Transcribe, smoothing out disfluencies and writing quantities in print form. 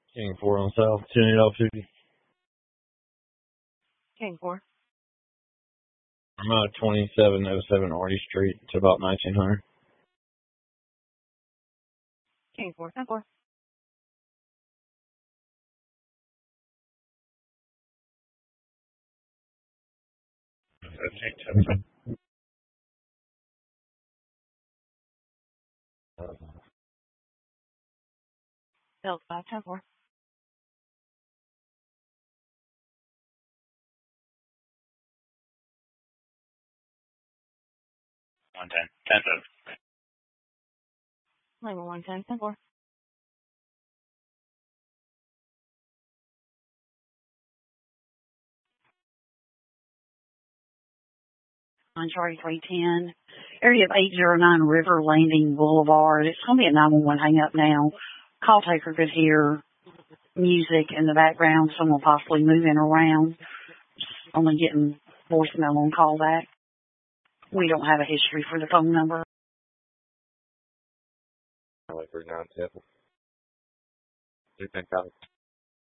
King 4 on South, 10850. King 4. I'm out of 2707 Artie Street. It's about 1900. King 4. 10-4. Delta 5. 10-4. 110. 10-7. Lima 110. 10-4. On Charlie 310. Area of 809 River Landing Boulevard. It's going to be a 911 hang up now. Call taker could hear music in the background. Someone possibly moving around. Only getting voicemail on call back. We don't have a history for the phone number. Like 39 Temple. 310 copy.